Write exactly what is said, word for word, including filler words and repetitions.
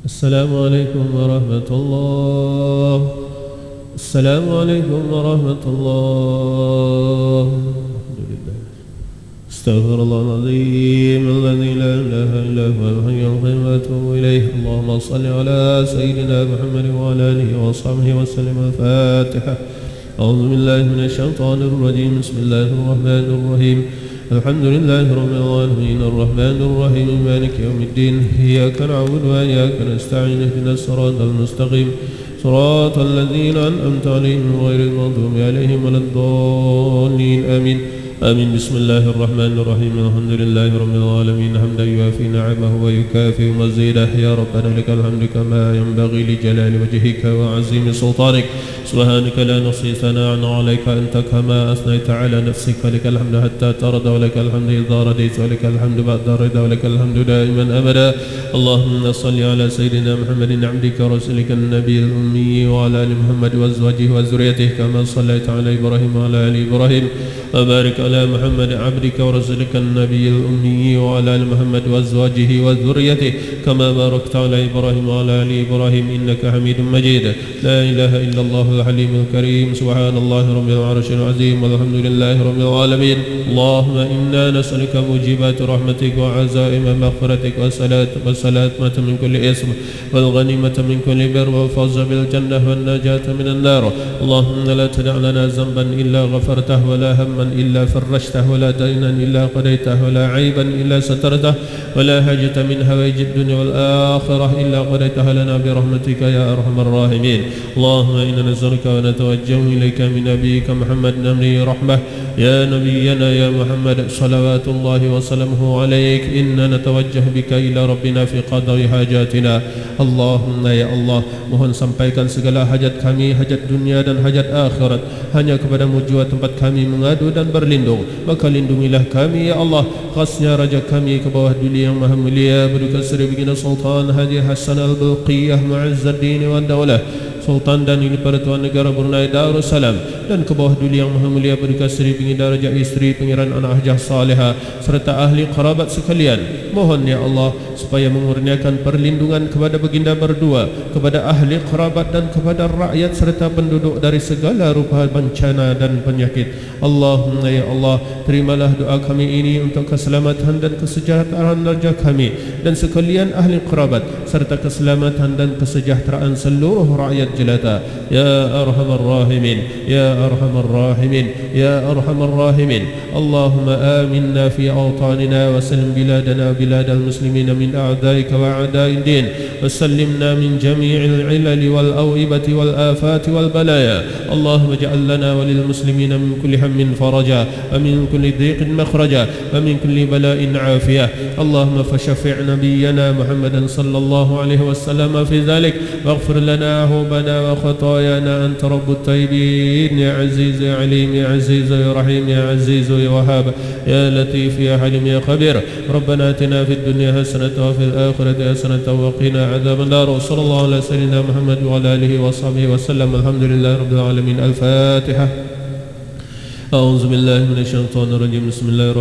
السلام عليكم ورحمة الله. السلام عليكم ورحمة الله. الحمد لله. استغفر الله العظيم الذي لا إله إلا هو الحي القيوم وأتوب إليه. اللهم صل على سيدنا محمد وعلى آله وصحبه وسلم. الفاتحة. أعوذ بالله من الشيطان الرجيم. بسم الله الرحمن الرحيم. الحمد لله رب العالمين الرحمن الرحيم مالك يوم الدين. إياك نعبد وإياك نستعين. اهدنا الصراط المستقيم صراط الذين أنعمت عليهم غير المغضوب عليهم ولا الضالين. آمين آمين. بسم الله الرحمن الرحيم. الحمد لله رب العالمين حمدا يوافي نعمه ويكافئ مزيده. يا ربنا لك الحمد كما ينبغي لجلال وجهك وعظيم سلطانك. سبحانك لا نحصي ثناء عليك أنت كما أثنيت على نفسك. لك الحمد حتى ترضى ولك الحمد إذا رضيت ولك الحمد بعد الرضا ولك الحمد دائما أبدا. اللهم صل على سيدنا محمد عبدك ورسولك النبي الأمي وعلى آل محمد وأزواجه وذريته كما صليت على إبراهيم وعلى آل إبراهيم. وبارك على محمد عبدك ورسولك النبي الأمي وعلى آل محمد وأزواجه وذريته كما باركت على إبراهيم وعلى آل إبراهيم إنك حميد مجيد. لا إله إلا الله الحليم الكريم. سبحان الله رب العرش العظيم والحمد لله رب العالمين. اللهم إنا نسألك موجبات رحمتك وعزائم مغفرتك والسلامة من كل إثم والغنيمة من كل بر والفوز بالجنة والنجاة من النار. اللهم لا تدع لنا ذنبا إلا غفرته ولا هما إلا فرجته ولا دينا إلا قضيته ولا عيبا إلا سترته ولا حاجة من هوائج الدنيا والآخرة إلا قضيتها لنا برحمتك يا أرحم الراحمين. اللهم إنا نسألك ونتوجه إليك من نبيك محمد نبي رحمة. يا نبينا يا محمد صلوات الله وسلامه عليك. إنا نتوجه بك إلى ربنا في قضاء حاجاتنا. اللهم ya Allah, mohon sampaikan segala hajat kami, hajat dunia dan hajat akhirat hanya kepadamu jua tempat kami mengadu dan berlindung. Maka lindungilah kami ya Allah, khasnya raja kami ke bawah dunia yang maha mulia Berduka Seri Baginda Sultan Haji Hassan Al-Balqiyah Mu'izzuddin wa Daulah Sultan dan ini Pertuan Negara Brunei Darussalam, dan ke bawah duli yang maha mulia Berduka Seri Baginda Raja Isteri Pangeran Anak Hajah Salihah serta ahli kerabat sekalian. Mohon ya Allah supaya mengurniakan perlindungan kepada Baginda berdua, kepada ahli kerabat dan kepada rakyat serta penduduk dari segala rupa bencana dan penyakit. Allahumma ya Allah, terimalah doa kami ini untuk keselamatan dan kesejahteraan raja kami dan sekalian ahli kerabat serta keselamatan dan kesejahteraan seluruh rakyat jelata. Ya Arhamar Rahimin, Ya Arhamar Rahimin, Ya Arhamar Rahimin. Allahumma aminna fi awtanina wa sallim biladana bilad al-muslimin min a'daika wa a'dai din wa sallimna min jami'il ilali wal awibati wal afati wal balaya. Allahumma ja'al lana wa lil muslimina min kulli hammin faraja wa min kulli dhiqin makhraja wa min kulli bala'in afiyah. Allahumma fashafi' nabiyyana Muhammadan sallallahu alaihi wasallam fi dhalik waghfir lana hubana wa khatayana anta rabbut tayyibin. Ya aziz ya alim ya aziz ya rahim ya aziz ya wahhab ya latif ya halim ya khabir. Rabbana atina fid dunya hasanatan wa fil akhirati hasanatan wa qina adzaban nar. Sallallahu ala sayyidina Muhammad wa ala alihi wa sahbihi wa sallam. Alhamdulillahi rabbil alamin. Al-Fatihah. A'udzu billahi minasy syaithanir rajim. Bismillahirrahmanirrahim.